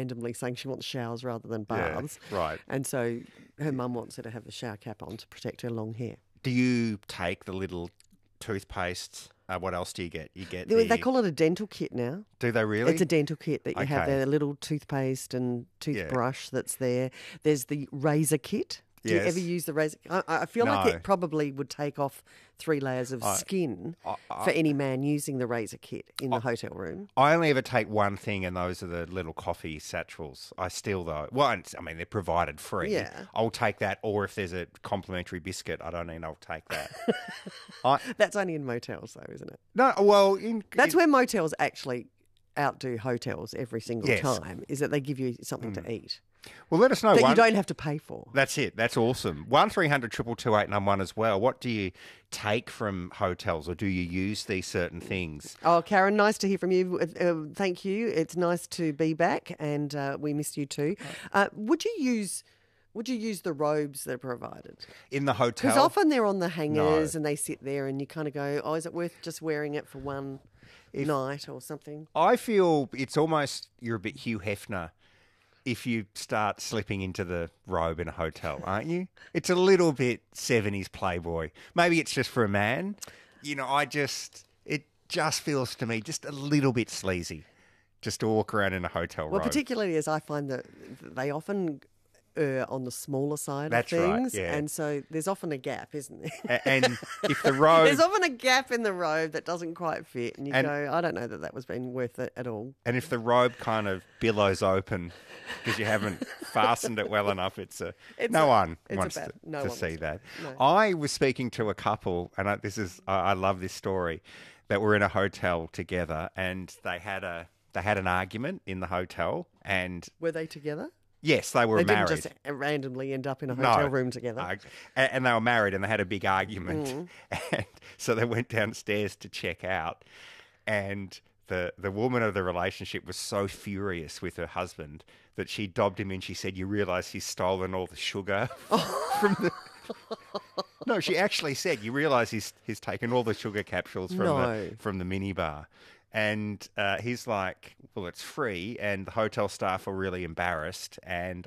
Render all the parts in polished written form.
randomly saying she wants showers rather than Yeah, baths. right. And so her mum wants her to have a shower cap on to protect her long hair. Do you take the little toothpaste? What else do you get? You get They call it a dental kit now. Do they really? It's a dental kit that you have Okay. there, a little toothpaste and toothbrush that's there. There's the razor kit. Do you Yes. ever use the razor? I feel like No. it probably would take off 3 layers of skin for any man using the razor kit in the hotel room. I only ever take one thing, and those are the little coffee satchels. I still, though. Well, I mean, they're provided free. Yeah. I'll take that, or if there's a complimentary biscuit, I don't need, I'll take that. That's only in motels, though, isn't it? No, well... That's where motels actually outdo hotels every single Yes. time, is that they give you something to eat Well, let us know. that you don't have to pay for. That's it. That's awesome. 1300 222 891 as well. What do you take from hotels, or do you use these certain things? Oh, Karen, nice to hear from you. Thank you. It's nice to be back, and we miss you too. Would you use the robes that are provided? In the hotel? Because often they're on the hangers No. and they sit there, and you kind of go, "Oh, is it worth just wearing it for one night or something?" I feel it's almost, you're a bit Hugh Hefner if you start slipping into the robe in a hotel, aren't you? It's a little bit 70s Playboy. Maybe it's just for a man. You know, it just feels to me just a little bit sleazy just to walk around in a hotel robe. Well, particularly as I find that they often err on the smaller side That's of right, things, yeah. and so there's often a gap, isn't there? And if the robe... There's often a gap in the robe that doesn't quite fit, and you go, I don't know that was been worth it at all. And if the robe kind of billows open because you haven't fastened it well enough, no one wants to see that. No. I was speaking to a couple, and I love this story, that were in a hotel together, and they had an argument in the hotel, and Were they together? yes, they were They married. didn't just randomly end up in a hotel No. room together. And they were married, and they had a big argument. And so they went downstairs to check out, and the woman of the relationship was so furious with her husband that she dobbed him in. She said, "You realise he's stolen all the sugar from the..." No, she actually said, "You realise he's taken all the sugar capsules from the minibar." And he's like, "Well, it's free," and the hotel staff were really embarrassed. And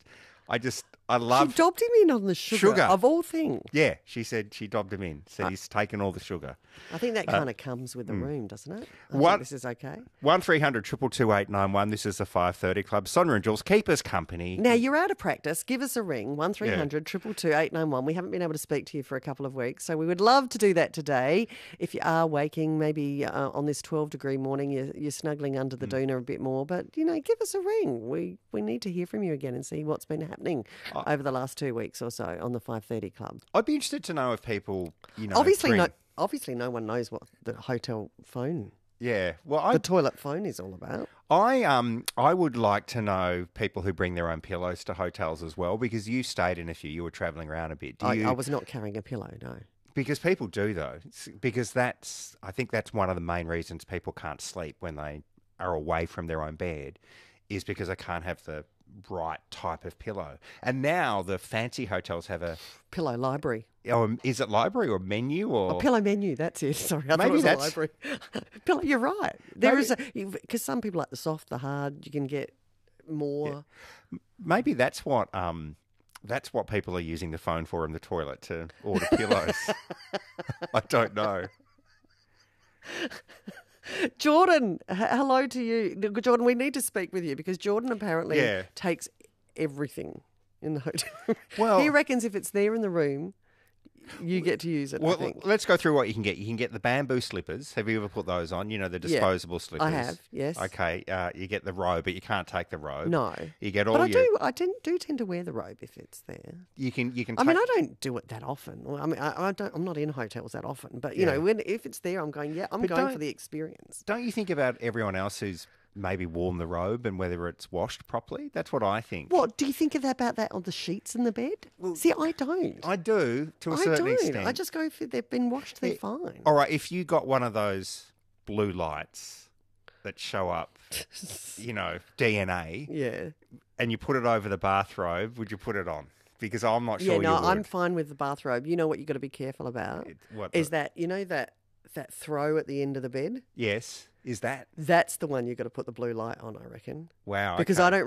I love... She dobbed him in on the sugar. Of all things. Yeah, she said she dobbed him in. Said he's taken all the sugar. I think that kind of comes with the room, doesn't it? I What- think this is okay. 1300 222 891. This is the 5:30 Club. Sonia and Jules, keep us company. Now, you're out of practice. Give us a ring, 1300 222 891. We haven't been able to speak to you for a couple of weeks, so we would love to do that today. If you are waking, maybe on this 12-degree morning, you're snuggling under the doona a bit more, but, give us a ring. We need to hear from you again and see what's been happening over the last 2 weeks or so on the 5:30 Club. I'd be interested to know if people, Obviously, no one knows what the hotel phone, Yeah, well, the toilet phone is all about. I would like to know people who bring their own pillows to hotels as well, because you stayed in a few. You were travelling around a bit. I was not carrying a pillow, no. Because people do, though. Because I think that's one of the main reasons people can't sleep when they are away from their own bed, is because they can't have the right type of pillow. And now the fancy hotels have a... Pillow library. Is it library or menu or... A pillow menu, that's it. Sorry, I thought Maybe it was that's- a library. Pillow, you're right. There is because some people like the soft, the hard, you can get more. Yeah. Maybe that's what people are using the phone for in the toilet, to order pillows. I don't know. Jordan, hello to you. Jordan, we need to speak with you because Jordan apparently takes everything in the hotel. Well, he reckons if it's there in the room, you get to use it, I think. Let's go through what you can get. You can get the bamboo slippers. Have you ever put those on? The disposable slippers. I have, yes. Okay. You get the robe, but you can't take the robe. No. You get all but your... I do tend to wear the robe if it's there. You can. I mean, I don't do it that often. I mean, I'm not in hotels that often. But if it's there, I'm going. Yeah, I'm going for the experience. Don't you think about everyone else who's maybe worn the robe and whether it's washed properly? That's what I think. What do you think about that on the sheets in the bed? Well, see, I don't. I do to a certain extent. I just go if they've been washed, they're fine. All right, if you got one of those blue lights that show up, DNA, yeah, and you put it over the bathrobe, would you put it on? Because I'm not sure. Yeah, you would. I'm fine with the bathrobe. You know what you've got to be careful about that throw at the end of the bed. Yes, is that? That's the one you've got to put the blue light on, I reckon. Wow. Because okay. I don't